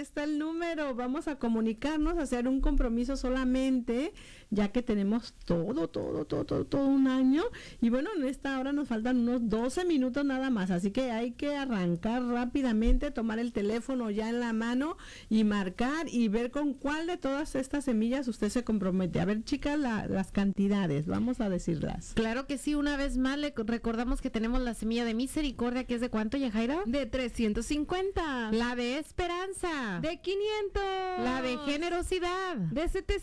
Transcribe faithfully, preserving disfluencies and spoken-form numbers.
está el número. Vamos a comunicarnos, a hacer un compromiso solamente, ya que tenemos todo, todo, todo, todo, todo un año. Y bueno, en esta hora nos faltan unos doce minutos nada más, así que hay que arrancar rápidamente, tomar el teléfono ya en la mano y marcar y ver con cuál de todas estas semillas usted se compromete. A ver, chicas, la, las cantidades, vamos a decirlas. Claro que sí, una vez más le recordamos que tenemos la semilla de misericordia, que es de ¿cuánto, Yajaira? De trescientos cincuenta. La de esperanza. De quinientos. La de generosidad. De setecientos.